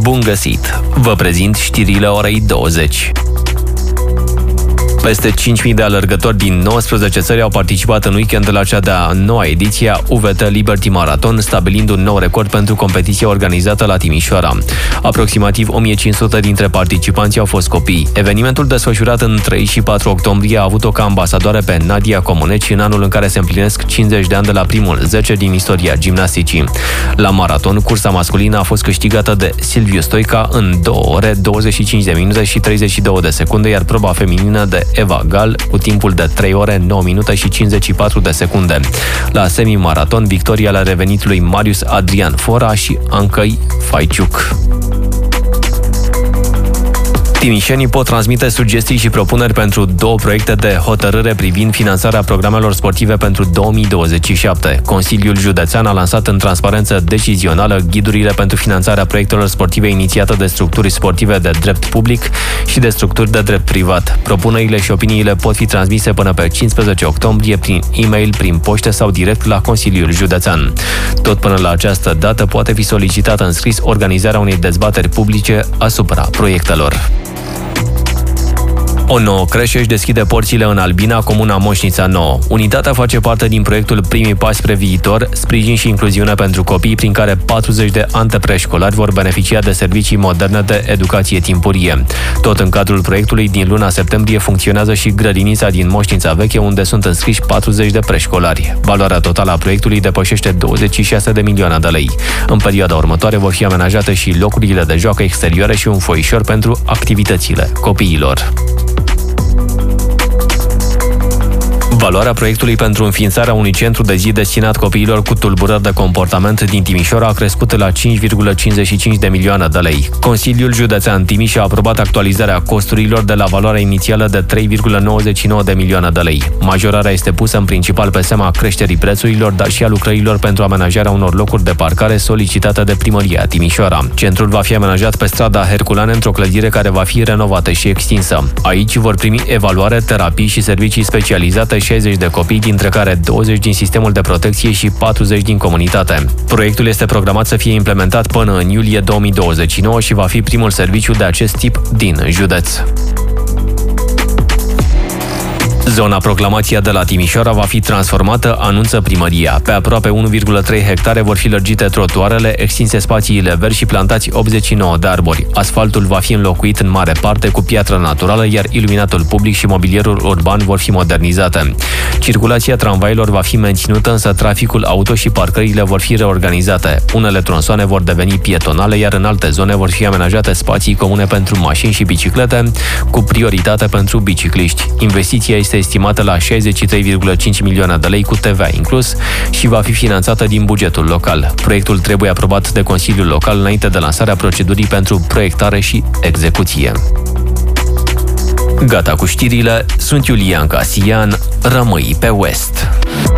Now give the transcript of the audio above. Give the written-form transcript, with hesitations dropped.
Bun găsit! Vă prezint știrile orei 20. Peste 5.000 de alergători din 19 țări au participat în weekend la cea de-a noua ediție a UVT Liberty Marathon, stabilind un nou record pentru competiția organizată la Timișoara. Aproximativ 1.500 dintre participanți au fost copii. Evenimentul desfășurat în 3 și 4 octombrie a avut-o ca ambasadoare pe Nadia Comuneci în anul în care se împlinesc 50 de ani de la primul 10 din istoria gimnasticii. La maraton, cursa masculină a fost câștigată de Silviu Stoica în 2 ore, 25 de minute și 32 de secunde, iar proba feminină de Eva Gal cu timpul de 3 ore, 9 minute și 54 de secunde. La semi-maraton, victoria le-a revenit lui Marius Adrian Fora și Ancăi Faiciuc. Timișenii pot transmite sugestii și propuneri pentru 2 proiecte de hotărâre privind finanțarea programelor sportive pentru 2027. Consiliul Județean a lansat în transparență decizională ghidurile pentru finanțarea proiectelor sportive inițiate de structuri sportive de drept public și de structuri de drept privat. Propunerile și opiniile pot fi transmise până pe 15 octombrie prin e-mail, prin poștă sau direct la Consiliul Județean. Tot până la această dată poate fi solicitată în scris organizarea unei dezbateri publice asupra proiectelor. O nouă creșă își deschide porțile în Albina, comuna Moșnița Nouă. Unitatea face parte din proiectul Primii Pași spre Viitor, sprijin și incluziune pentru copii, prin care 40 de antepreșcolari vor beneficia de servicii moderne de educație timpurie. Tot în cadrul proiectului, din luna septembrie funcționează și grădinița din Moșnița Veche, unde sunt înscriși 40 de preșcolari. Valoarea totală a proiectului depășește 26 de milioane de lei. În perioada următoare vor fi amenajate și locurile de joacă exterioare și un foișor pentru activitățile copiilor. Valoarea proiectului pentru înființarea unui centru de zi destinat copiilor cu tulburări de comportament din Timișoara a crescut la 5,55 de milioane de lei. Consiliul Județean Timiș a aprobat actualizarea costurilor de la valoarea inițială de 3,99 de milioane de lei. Majorarea este pusă în principal pe seama creșterii prețurilor, dar și a lucrărilor pentru amenajarea unor locuri de parcare solicitate de Primăria Timișoara. Centrul va fi amenajat pe strada Herculane într-o clădire care va fi renovată și extinsă. Aici vor primi evaluare, terapii și servicii specializate 60 de copii, dintre care 20 din sistemul de protecție și 40 din comunitate. Proiectul este programat să fie implementat până în iulie 2029 și va fi primul serviciu de acest tip din județ. Zona Proclamația de la Timișoara va fi transformată, anunță primăria. Pe aproape 1,3 hectare vor fi lărgite trotuarele, extinse spațiile verzi și plantați 89 de arbori. Asfaltul va fi înlocuit în mare parte cu piatră naturală, iar iluminatul public și mobilierul urban vor fi modernizate. Circulația tramvailor va fi menținută, însă traficul auto și parcările vor fi reorganizate. Unele tronsoane vor deveni pietonale, iar în alte zone vor fi amenajate spații comune pentru mașini și biciclete, cu prioritate pentru bicicliști. Investiția este estimată la 63,5 milioane de lei cu TVA inclus și va fi finanțată din bugetul local. Proiectul trebuie aprobat de Consiliul Local înainte de lansarea procedurii pentru proiectare și execuție. Gata cu știrile, sunt Iulian Casian, rămâi pe West.